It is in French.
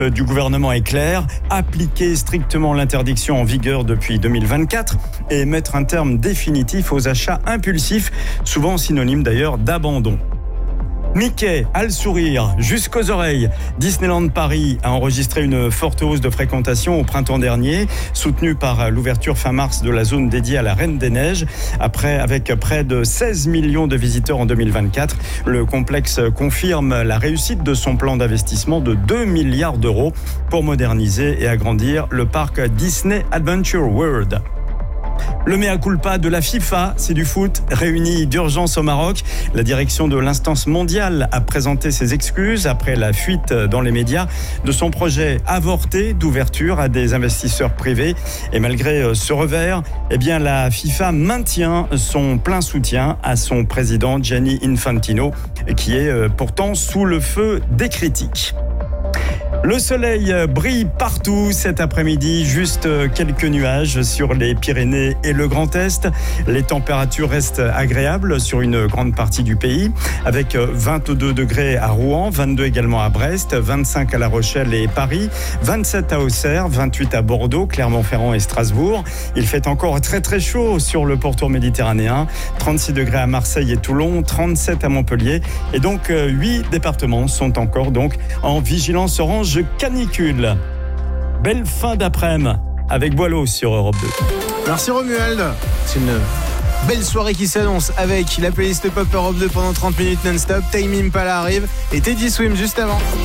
du gouvernement est clair, appliquer strictement l'interdiction en vigueur depuis 2024 et mettre un terme définitif aux achats impulsifs, souvent synonyme d'ailleurs d'abandon. Mickey a le sourire jusqu'aux oreilles. Disneyland Paris a enregistré une forte hausse de fréquentation au printemps dernier, soutenue par l'ouverture fin mars de la zone dédiée à la Reine des Neiges. Avec près de 16 millions de visiteurs en 2024, le complexe confirme la réussite de son plan d'investissement de 2 milliards d'euros pour moderniser et agrandir le parc Disney Adventure World. Le mea culpa de la FIFA, c'est du foot, réuni d'urgence au Maroc. La direction de l'instance mondiale a présenté ses excuses après la fuite dans les médias de son projet avorté d'ouverture à des investisseurs privés. Et malgré ce revers, la FIFA maintient son plein soutien à son président Gianni Infantino, qui est pourtant sous le feu des critiques. Le soleil brille partout cet après-midi, juste quelques nuages sur les Pyrénées et le Grand Est. Les températures restent agréables sur une grande partie du pays, avec 22 degrés à Rouen, 22 également à Brest, 25 à La Rochelle et Paris, 27 à Auxerre, 28 à Bordeaux, Clermont-Ferrand et Strasbourg. Il fait encore très très chaud sur le pourtour méditerranéen, 36 degrés à Marseille et Toulon, 37 à Montpellier. Et donc 8 départements sont encore donc en vigilance orange canicule. Belle fin d'après-midi avec Boileau sur Europe 2. Merci Romuald. C'est une belle soirée qui s'annonce avec la playlist Pop Europe 2 pendant 30 minutes non-stop. Time Impala arrive et Teddy Swim juste avant.